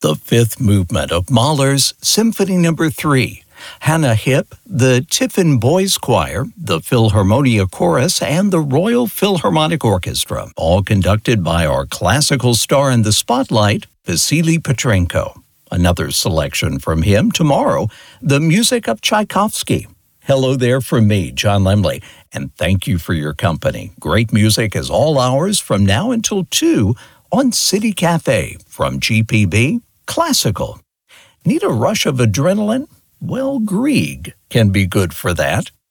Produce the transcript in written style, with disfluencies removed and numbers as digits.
the fifth movement of Mahler's Symphony No. 3. Hannah Hipp, the Tiffin Boys Choir, the Philharmonia Chorus, and the Royal Philharmonic Orchestra, all conducted by our classical star in the spotlight, Vasily Petrenko. Another selection from him tomorrow, the music of Tchaikovsky. Hello there from me, John Lemley, and thank you for your company. Great music is all ours from now until 2 on City Cafe from GPB Classical. Need a rush of adrenaline? Well, Grieg can be good for that.